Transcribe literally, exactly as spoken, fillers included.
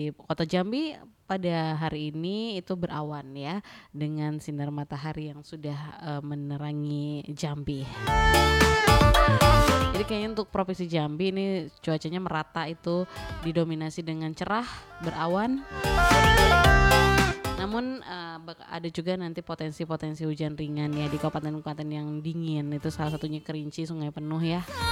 di kota Jambi pada hari ini itu berawan ya, dengan sinar matahari yang sudah, eee, menerangi Jambi. Jadi kayaknya untuk provinsi Jambi ini cuacanya merata itu didominasi dengan cerah, berawan. Namun, eee, bak ada juga nanti potensi-potensi hujan ringan ya di kabupaten-kabupaten yang dingin, itu salah satunya Kerinci, Sungai Penuh ya.